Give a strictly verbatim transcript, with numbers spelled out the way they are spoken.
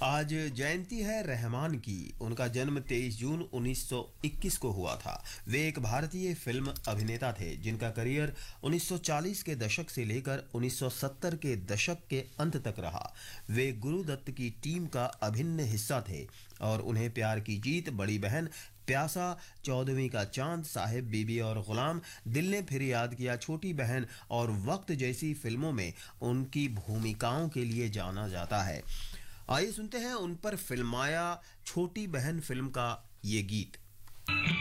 आज जयंती है रहमान की। उनका जन्म तेईस जून उन्नीस सौ इक्कीस को हुआ था। वे एक भारतीय फिल्म अभिनेता थे जिनका करियर उन्नीस सौ चालीस के दशक से लेकर उन्नीस सौ सत्तर के दशक के अंत तक रहा। वे गुरुदत्त की टीम का अभिन्न हिस्सा थे और उन्हें प्यार की जीत, बड़ी बहन, प्यासा, चौदहवीं का चांद, साहिब, बीबी और गुलाम, दिल ने फिर याद किया, छोटी बहन और वक्त जैसी फिल्मों में उनकी भूमिकाओं के लिए जाना जाता है। आइए सुनते हैं उन पर फिल्माया छोटी बहन फिल्म का ये गीत।